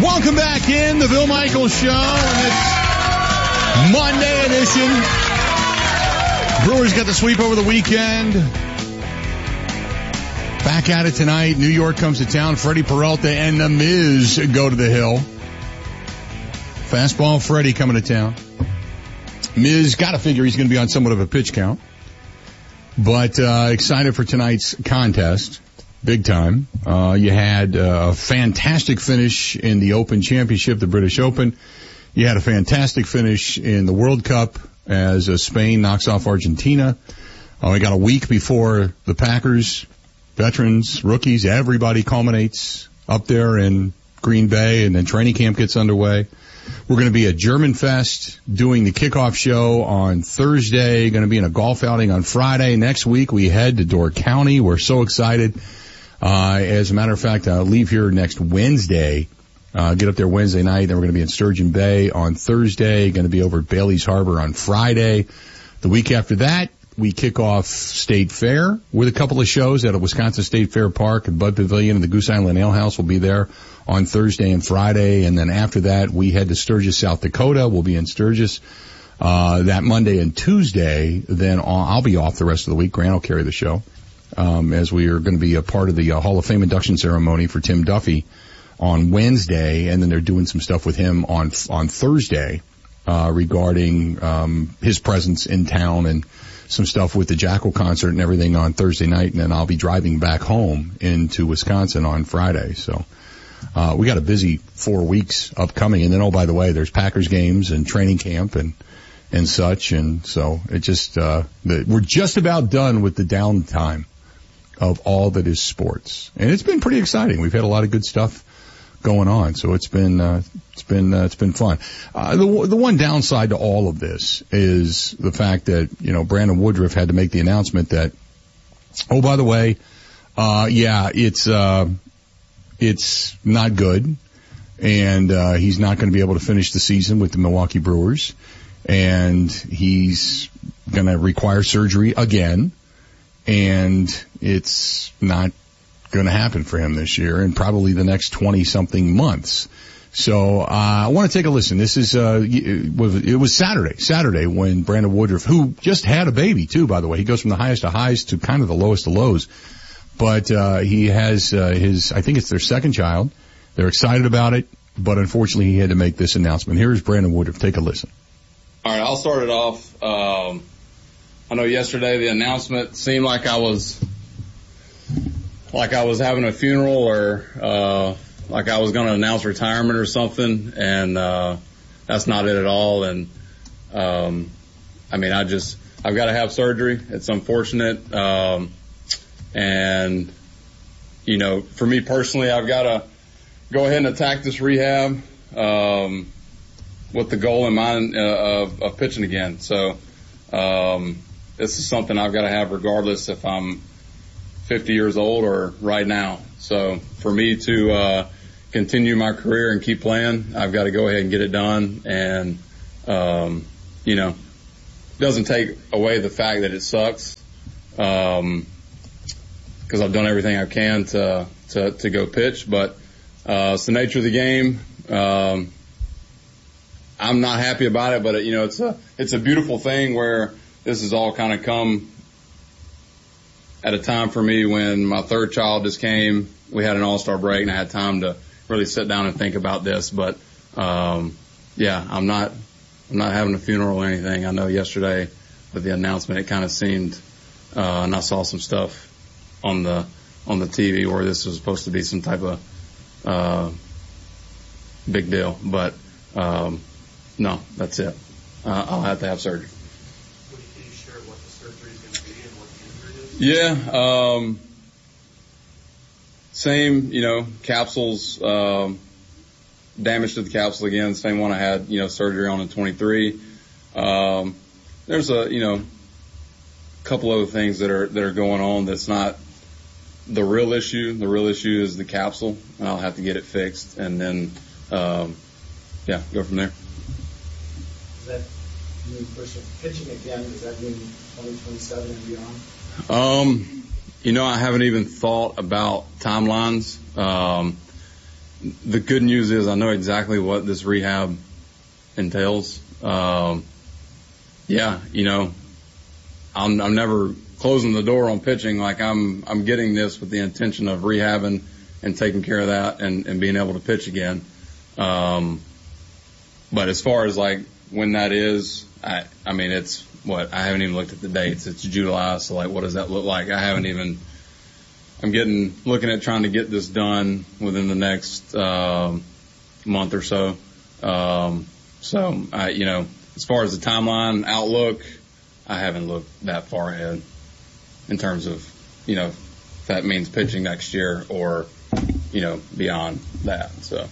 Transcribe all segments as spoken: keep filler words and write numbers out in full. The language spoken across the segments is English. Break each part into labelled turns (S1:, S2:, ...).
S1: Welcome back in the Bill Michaels Show, and it's Monday edition. Brewers got the sweep over the weekend. Back at it tonight. New York comes to town. Freddie Peralta and The Miz go to the Hill. Fastball Freddie coming to town. Miz got to figure he's going to be on somewhat of a pitch count. But uh excited for tonight's contest. Big time. Uh, you had a fantastic finish in the Open Championship, the British Open. You had a fantastic finish in the World Cup as uh, Spain knocks off Argentina. Uh, we got a week before the Packers, veterans, rookies, everybody culminates up there in Green Bay, and then training camp gets underway. We're going to be at German Fest doing the kickoff show on Thursday. Going to be in a golf outing on Friday. Next week we head to Door County. We're so excited. Uh, as a matter of fact, I'll leave here next Wednesday, uh, get up there Wednesday night, then we're going to be in Sturgeon Bay on Thursday, going to be over at Bailey's Harbor on Friday. The week after that, we kick off State Fair with a couple of shows at a Wisconsin State Fair Park and Bud Pavilion, and the Goose Island Ale House will be there on Thursday and Friday, and then after that, we head to Sturgis, South Dakota. We'll be in Sturgis, uh, that Monday and Tuesday. Then I'll be off the rest of the week. Grant will carry the show. Um, as we are going to be a part of the uh, Hall of Fame induction ceremony for Tim Duffy on Wednesday, and then they're doing some stuff with him on on Thursday uh, regarding um, his presence in town and some stuff with the Jackal concert and everything on Thursday night, and then I'll be driving back home into Wisconsin on Friday. So uh, we got a busy four weeks upcoming, and then oh by the way, there's Packers games and training camp and and such, and so it just uh, the, we're just about done with the downtime of all that is sports. And it's been pretty exciting. We've had a lot of good stuff going on. So it's been, uh, it's been, uh, it's been fun. Uh, the, the one downside to all of this is the fact that, you know, Brandon Woodruff had to make the announcement that, oh, by the way, uh, yeah, it's, uh, it's not good. And, uh, he's not going to be able to finish the season with the Milwaukee Brewers. And he's going to require surgery again. And it's not going to happen for him this year and probably the next twenty-something months. So uh, I want to take a listen. This is uh, it was, it was Saturday, Saturday when Brandon Woodruff, who just had a baby too, by the way. He goes from the highest of highs to kind of the lowest of lows. But uh, he has uh, his, I think it's their second child. They're excited about it, but unfortunately he had to make this announcement. Here is Brandon Woodruff. Take a listen.
S2: All right, I'll start it off. Um, I know yesterday the announcement seemed like I was like I was having a funeral or uh like I was going to announce retirement or something, and uh that's not it at all. And um I mean, I just I've got to have surgery. It's unfortunate, um and you know, for me personally, I've got to go ahead and attack this rehab um with the goal in mind uh, of, of pitching again. So um this is something I've got to have regardless if I'm fifty years old or right now. So for me to uh continue my career and keep playing, I've got to go ahead and get it done. And, um, you know, doesn't take away the fact that it sucks, um, because I've done everything I can to, to, to go pitch. But, uh, it's the nature of the game. Um, I'm not happy about it, but, it, you know, it's a, it's a beautiful thing where this has all kind of come at a time for me when my third child just came. We had an all-star break and I had time to really sit down and think about this. But, um, yeah, I'm not, I'm not having a funeral or anything. I know yesterday with the announcement, it kind of seemed, uh, and I saw some stuff on the, on the T V where this was supposed to be some type of, uh, big deal. But, um, no, that's it. Uh, I'll have to have surgery.
S3: Can you share what the surgery is going to be and what the injury is?
S2: Yeah, um, same, you know, capsules, um, damage to the capsule again, same one I had, you know, surgery on in twenty-three. Um, there's a, you know, couple other things that are, that are going on that's not the real issue. The real issue is the capsule, and I'll have to get it fixed and then, um, yeah, go from there.
S3: Does that mean pushing, pitching again? Does that mean twenty twenty-seven and beyond?
S2: Um, you know, I haven't even thought about timelines. Um, the good news is I know exactly what this rehab entails. Um, yeah, you know, I'm, I'm never closing the door on pitching. Like I'm, I'm getting this with the intention of rehabbing and taking care of that and, and being able to pitch again. Um, but as far as like when that is, I, I mean, it's what, I haven't even looked at the dates. It's July. So like, what does that look like? I haven't even, I'm getting, looking at trying to get this done within the next, um, month or so. Um, so I, you know, as far as the timeline outlook, I haven't looked that far ahead in terms of, you know, if that means pitching next year or, you know, beyond that. So.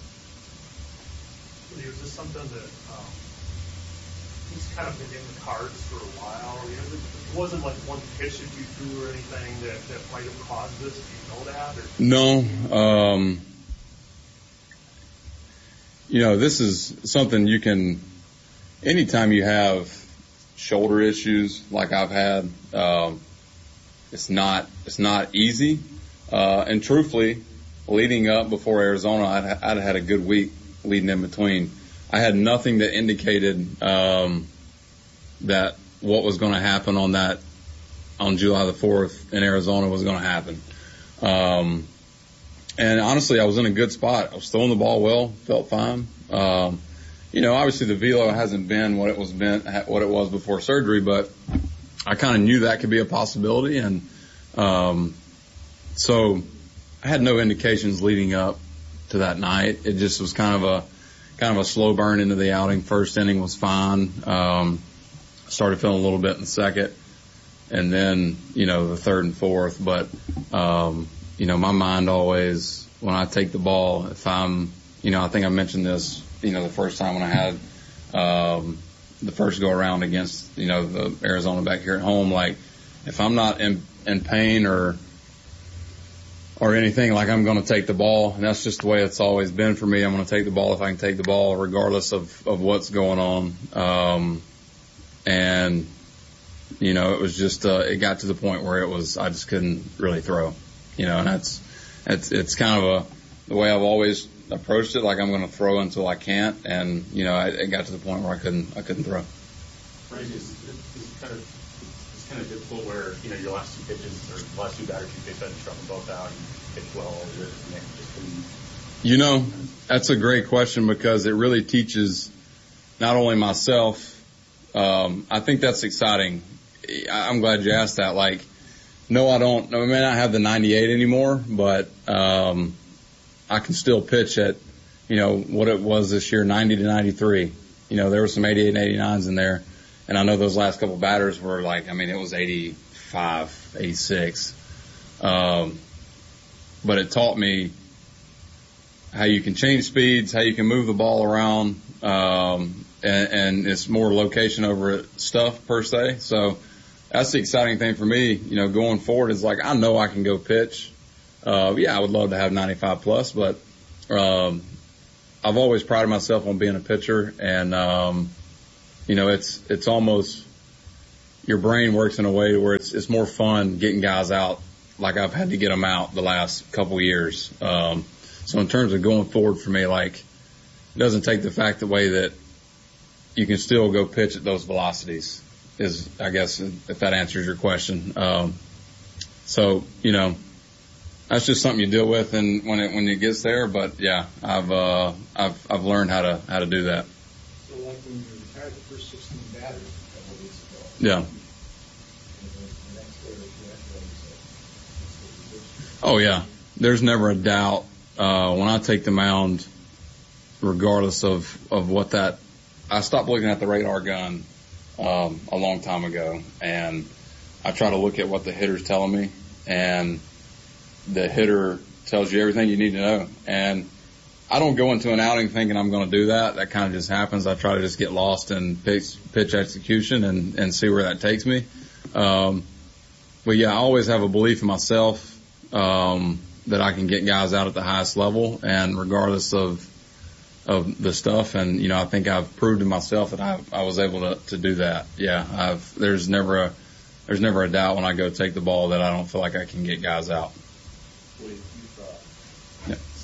S4: Is this something that um, it's kind of been in the cards for a while? You know, it wasn't like one pitch that you threw or anything that, that might have caused this. Do you know that? Or?
S2: No. Um, you know, this is something you can, anytime you have shoulder issues like I've had, um, it's not, it's not easy. Uh, and truthfully, leading up before Arizona, I'd, I'd had a good week leading in between. I had nothing that indicated, um, that what was going to happen on that, on July the fourth in Arizona was going to happen. Um, and honestly, I was in a good spot. I was throwing the ball well, felt fine. Um, you know, obviously the velo hasn't been what it was been, what it was before surgery, but I kind of knew that could be a possibility. And, um, so I had no indications leading up to that night. It just was kind of a, kind of a slow burn into the outing. First inning was fine. Um, started feeling a little bit in the second and then, you know, the third and fourth. But, um, you know, my mind always, when I take the ball, if I'm, you know, I think I mentioned this, you know, the first time when I had, um, the first go around against, you know, the Arizona back here at home, like if I'm not in, in pain or, or anything, like I'm going to take the ball. And that's just the way it's always been for me. I'm going to take the ball if I can take the ball, regardless of, of what's going on. Um, and, you know, it was just, uh, it got to the point where it was, I just couldn't really throw, you know, and that's, it's, it's kind of a, the way I've always approached it. Like I'm going to throw until I can't. And, you know, I, it got to the point where I couldn't, I couldn't throw.
S5: Randy, is it kind of, it's kind of difficult where, you know, your last two pitches or the last two batters you pitched, I struck them both out. You pitched well, and they just couldn't.
S2: You know, that's a great question because it really teaches not only myself, um, I think that's exciting. I'm glad you asked that. Like, no, I don't, I may not have the ninety-eight anymore, but, um, I can still pitch at, you know, what it was this year, ninety to ninety-three. You know, there were some eighty-eight and eighty-nines in there. And I know those last couple batters were like, I mean, it was eighty-five, eighty-six. Um, but it taught me how you can change speeds, how you can move the ball around, um, and, and it's more location over stuff per se. So that's the exciting thing for me, you know, going forward is like, I know I can go pitch. Uh, yeah, I would love to have ninety-five plus, but, um, I've always prided myself on being a pitcher and, um, you know, it's, it's almost, your brain works in a way where it's, it's more fun getting guys out like I've had to get them out the last couple of years. Um, so in terms of going forward for me, like, it doesn't take the fact away that you can still go pitch at those velocities is, I guess, if that answers your question. Um, so, you know, that's just something you deal with and when it, when it gets there. But yeah, I've, uh, I've, I've learned how to, how to do that.
S3: So like when you retired the first sixteen batters a couple of weeks ago.
S2: Yeah.
S3: The next day or two after that,
S2: Oh yeah. There's never a doubt, uh, when I take the mound, regardless of, of what that, I stopped looking at the radar gun, um, a long time ago and I try to look at what the hitter's telling me and the hitter tells you everything you need to know. And I don't go into an outing thinking I'm going to do that. That kind of just happens. I try to just get lost in pitch, pitch execution and, and see where that takes me. Um, but yeah, I always have a belief in myself, um, that I can get guys out at the highest level and regardless of, of the stuff. And, you know, I think I've proved to myself that I, I was able to, to do that. Yeah. I've, there's never a, there's never a doubt when I go take the ball that I don't feel like I can get guys out.
S6: You've uh,
S2: yeah.
S6: sat in that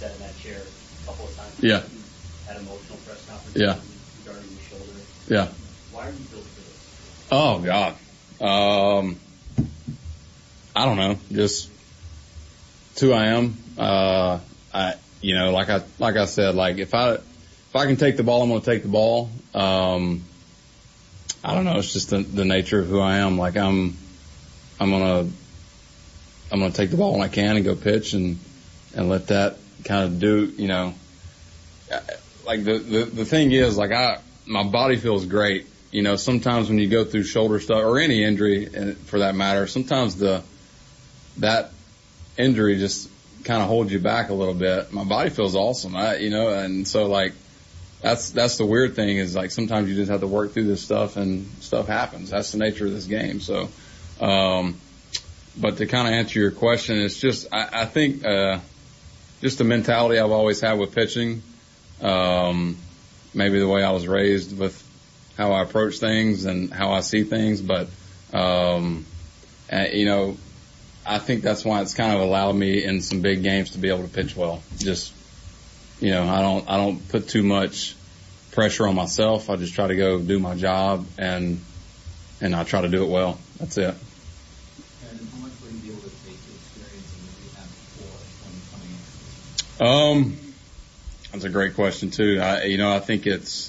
S5: chair a couple of times.
S1: Yeah.
S5: Had emotional press conference.
S1: Yeah.
S5: Regarding your shoulder.
S1: Yeah.
S5: Why are you built for this?
S2: Oh God. Um, I don't know. Just it's who I am. Uh, I, you know, like I, like I said, like if I, if I can take the ball, I'm going to take the ball. Um, I don't know. It's just the, the nature of who I am. Like I'm, I'm going to, I'm going to take the ball when I can and go pitch and, and let that kind of do, you know, like the, the, the thing is like I, my body feels great. You know, sometimes when you go through shoulder stuff or any injury for that matter, sometimes the, that injury just kind of holds you back a little bit. My body feels awesome. I, you know, and so like, that's, that's the weird thing is like sometimes you just have to work through this stuff and stuff happens. That's the nature of this game. So, um, but to kind of answer your question, it's just, I, I think, uh, just the mentality I've always had with pitching, um, maybe the way I was raised with how I approach things and how I see things. But, um, and, you know, I think that's why it's kind of allowed me in some big games to be able to pitch well. Just, you know, I don't, I don't put too much pressure on myself. I just try to go do my job and, and I try to do it well. That's it.
S6: And how much were you able to take the experience in the rehab before when coming in?
S2: Um, that's a great question too. I, you know, I think it's,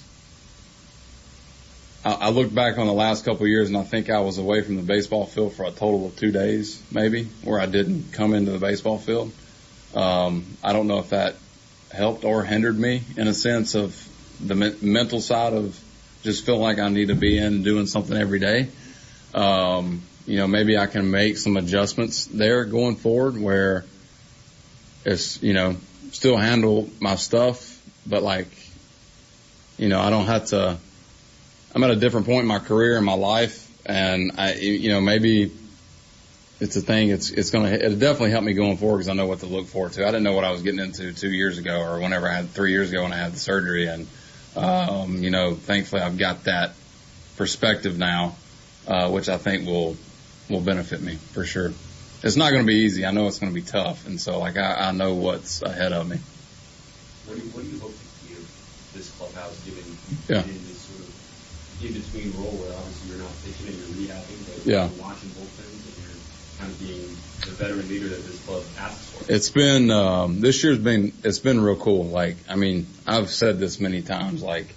S2: I, I look back on the last couple of years and I think I was away from the baseball field for a total of two days, maybe, where I didn't come into the baseball field. Um, I don't know if that helped or hindered me in a sense of the me- mental side of just feeling like I need to be in and doing something every day. Um, you know, maybe I can make some adjustments there going forward where it's, you know, still handle my stuff, but like, you know, I don't have to, I'm at a different point in my career and my life and I, you know, maybe it's a thing, it's, it's going to, it'll definitely help me going forward because I know what to look forward to. I didn't know what I was getting into two years ago or whenever I had three years ago when I had the surgery. And, um, you know, thankfully I've got that perspective now, uh, which I think will, will benefit me for sure. It's not going to be easy. I know it's going to be tough. And so like, I, I know what's ahead of me.
S5: What do you, what do you hope to give this clubhouse given
S2: Yeah.
S5: in this sort of in-between role where obviously you're not pitching and you're rehabbing, but
S2: Yeah.
S5: you're watching bullpens and you're kind of being the veteran leader that this club asks for?
S2: It's been, um, this year's been, it's been real cool. Like, I mean, I've said this many times, like,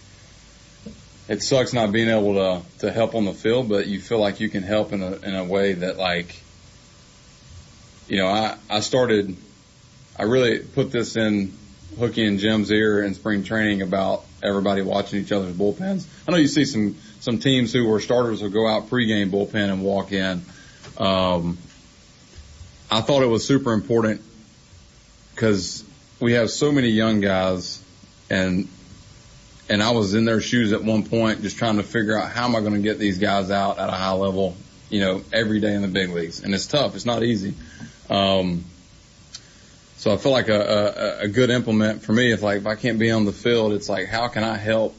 S2: it sucks not being able to, to help on the field, but you feel like you can help in a, in a way that like, you know, I, I started, I really put this in Hookie and Jim's ear in spring training about everybody watching each other's bullpens. I know you see some, some teams who were starters will go out pregame bullpen and walk in. Um, I thought it was super important because we have so many young guys and, and I was in their shoes at one point just trying to figure out how am I going to get these guys out at a high level, you know, every day in the big leagues. And it's tough. It's not easy. Um, so I feel like a, a, a good implement for me, if like, if I can't be on the field, it's like, how can I help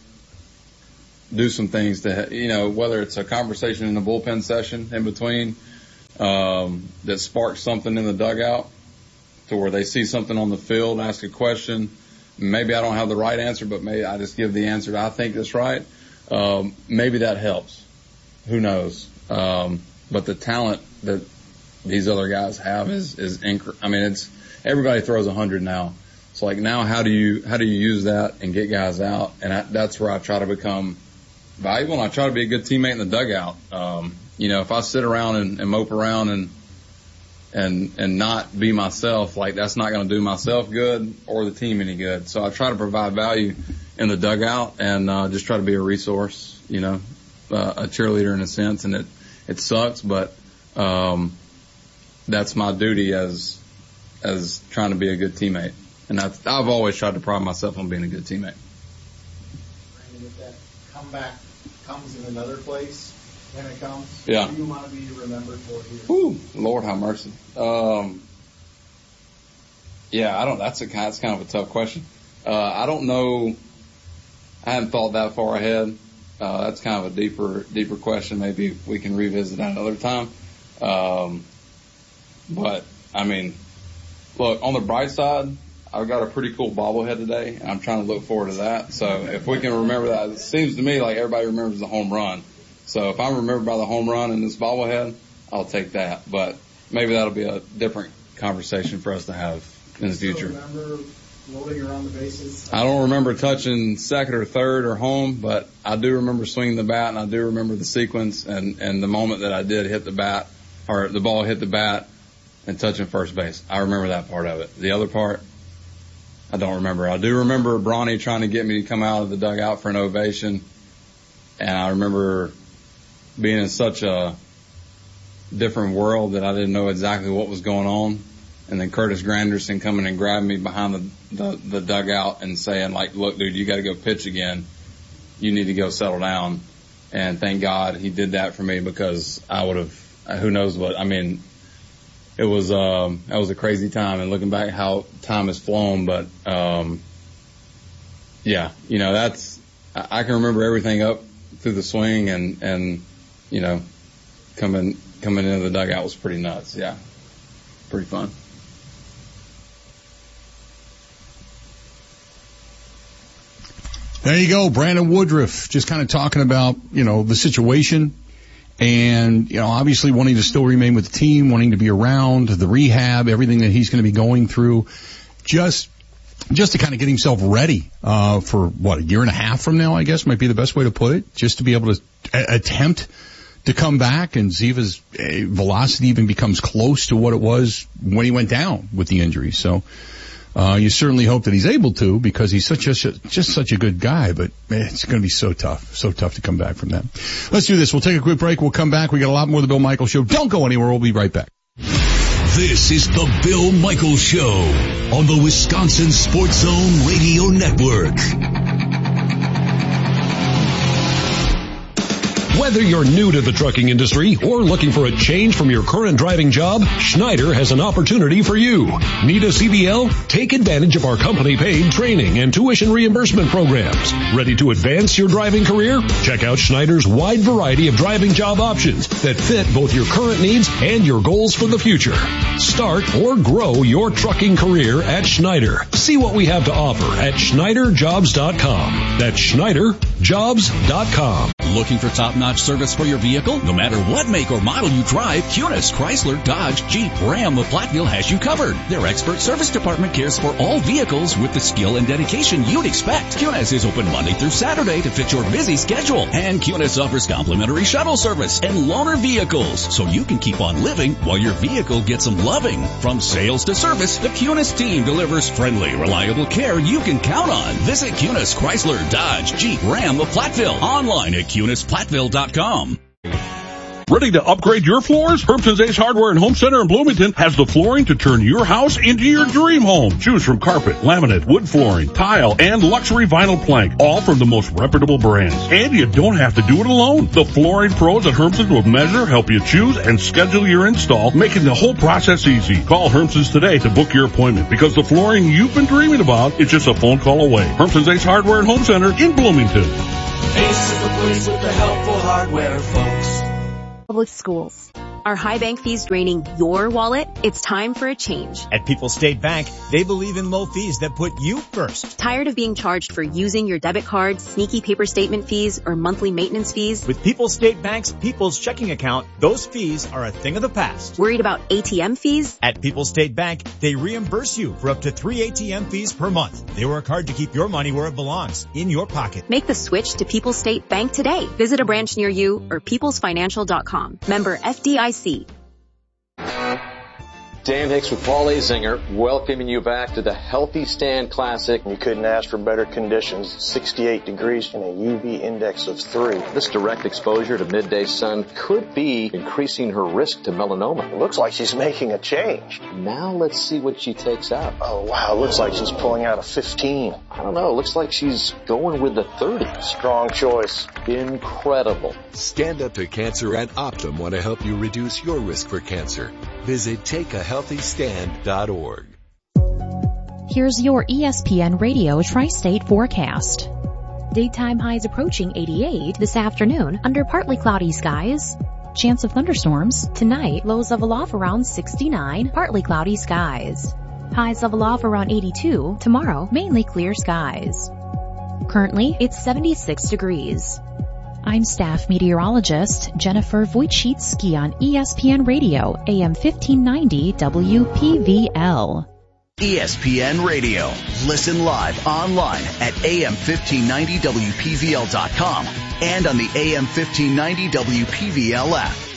S2: do some things to, you know, whether it's a conversation in the bullpen session in between, um, that sparks something in the dugout to where they see something on the field, ask a question. Maybe I don't have the right answer, but maybe I just give the answer that I think is right. Um, maybe that helps. Who knows? Um, but the talent that these other guys have is, is, inc- I mean, it's, everybody throws a hundred now. So like now how do you, how do you use that and get guys out? And I, that's where I try to become valuable and I try to be a good teammate in the dugout. Um, you know, if I sit around and, and mope around and, and, and not be myself, like that's not going to do myself good or the team any good. So I try to provide value in the dugout and, uh, just try to be a resource, you know, uh, a cheerleader in a sense. And it, it sucks, but, um, that's my duty as, as trying to be a good teammate. And I've, I've always tried to pride myself on being a good teammate.
S3: And if that comeback comes in another place, when it comes,
S2: Yeah.
S3: what do you want to be remembered for here?
S2: Whew, Lord have mercy. Um, yeah, I don't, that's a kind, that's kind of a tough question. Uh, I don't know. I hadn't thought that far ahead. Uh, that's kind of a deeper, deeper question. Maybe we can revisit that another time. Um, but I mean, look, on the bright side, I've got a pretty cool bobblehead today, and I'm trying to look forward to that. So if we can remember that, it seems to me like everybody remembers the home run. So if I'm remembered by the home run in this bobblehead, I'll take that. But maybe that'll be a different conversation for us to have in the future.
S3: Do you still remember loading around the bases?
S2: I don't remember touching second or third or home, but I do remember swinging the bat, and I do remember the sequence and, and the moment that I did hit the bat, or the ball hit the bat and touching first base. I remember that part of it. The other part, I don't remember. I do remember Bronny trying to get me to come out of the dugout for an ovation, and I remember being in such a different world that I didn't know exactly what was going on. And then Curtis Granderson coming and grabbing me behind the, the, the dugout and saying, like, look, dude, you got to go pitch again. You need to go settle down. And thank God he did that for me, because I would have, who knows what, I mean, it was, um, that was a crazy time. And looking back how time has flown, but, um, yeah, you know, that's, I, I can remember everything up through the swing and, and, you know, coming, coming into the dugout was pretty nuts. Yeah. Pretty fun.
S1: There you go, Brandon Woodruff, just kind of talking about, you know, the situation and, you know, obviously wanting to still remain with the team, wanting to be around, the rehab, everything that he's going to be going through, just just to kind of get himself ready uh for, what, a year and a half from now, I guess, might be the best way to put it, just to be able to a- attempt to come back and see if his uh, velocity even becomes close to what it was when he went down with the injury. So Uh, you certainly hope that he's able to, because he's such a, just such a good guy, but man, it's going to be so tough, so tough to come back from that. Let's do this. We'll take a quick break. We'll come back. We got a lot more of the Bill Michaels Show. Don't go anywhere. We'll be right back.
S7: This is the Bill Michaels Show on the Wisconsin Sports Zone Radio Network. Whether you're new to the trucking industry or looking for a change from your current driving job, Schneider has an opportunity for you. Need a C D L? Take advantage of our company-paid training and tuition reimbursement programs. Ready to advance your driving career? Check out Schneider's wide variety of driving job options that fit both your current needs and your goals for the future. Start or grow your trucking career at Schneider. See what we have to offer at Schneider Jobs dot com. That's Schneider Jobs dot com.
S8: Looking for top-notch service for your vehicle? No matter what make or model you drive, Kunis, Chrysler, Dodge, Jeep, Ram of Platteville has you covered. Their expert service department cares for all vehicles with the skill and dedication you'd expect. Kunis is open Monday through Saturday to fit your busy schedule. And Kunis offers complimentary shuttle service and loaner vehicles, so you can keep on living while your vehicle gets some loving. From sales to service, the Kunis team delivers friendly, reliable care you can count on. Visit Kunis, Chrysler, Dodge, Jeep, Ram of Platteville. Online at Kunis Platteville dot com.
S9: Ready to upgrade your floors? Hermson's Ace Hardware and Home Center in Bloomington has the flooring to turn your house into your dream home. Choose from carpet, laminate, wood flooring, tile, and luxury vinyl plank, all from the most reputable brands. And you don't have to do it alone. The flooring pros at Hermson's will measure, help you choose, and schedule your install, making the whole process easy. Call Hermson's today to book your appointment, because the flooring you've been dreaming about is just a phone call away. Hermson's Ace Hardware and Home Center in Bloomington.
S10: Ace is the place with the helpful hardware, folks.
S11: Public schools. Are high bank fees draining your wallet? It's time for a change.
S12: At People's State Bank, they believe in low fees that put you first.
S11: Tired of being charged for using your debit card, sneaky paper statement fees, or monthly maintenance fees?
S12: With People's State Bank's People's Checking Account, those fees are a thing of the past.
S11: Worried about A T M fees?
S12: At People's State Bank, they reimburse you for up to three A T M fees per month. They work hard to keep your money where it belongs, in your pocket.
S11: Make the switch to People's State Bank today. Visit a branch near you or peoples financial dot com. Member F D I C.
S13: Dan Hicks with Paul Azinger, welcoming you back to the Healthy Stand Classic.
S14: You couldn't ask for better conditions. sixty-eight degrees and a U V index of three.
S13: This direct exposure to midday sun could be increasing her risk to melanoma.
S14: It looks like she's making a change.
S13: Now let's see what she takes out.
S14: Oh, wow. Looks like she's pulling out a fifteen.
S13: I don't know. Looks like she's going with the thirty.
S14: Strong choice.
S13: Incredible.
S15: Stand Up to Cancer and Optum want to help you reduce your risk for cancer. Visit take a healthy stand dot org.
S16: Here's your E S P N Radio Tri-State forecast. Daytime highs approaching eighty-eight this afternoon under partly cloudy skies. Chance of thunderstorms tonight, lows level off around sixty-nine, partly cloudy skies. Highs level off around eighty-two. Tomorrow, mainly clear skies. Currently, it's seventy-six degrees. I'm staff meteorologist Jennifer Wojcicki on E S P N Radio, A M fifteen ninety W P V L.
S17: E S P N Radio. Listen live online at A M fifteen ninety W P V L dot com and on the A M fifteen ninety W P V L app.